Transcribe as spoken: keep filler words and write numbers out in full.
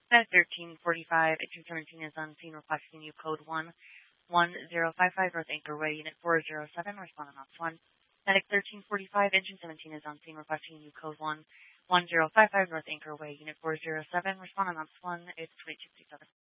At thirteen forty-five, Engine seventeen is on scene requesting you code one one zero five five North Anchor Way, Unit four zero seven, respond on ops one. Medic thirteen forty-five, Engine seventeen is on scene requesting you code one one zero five five North Anchor Way, Unit four zero seven, respond on ops one. It's twenty-two sixty-seven.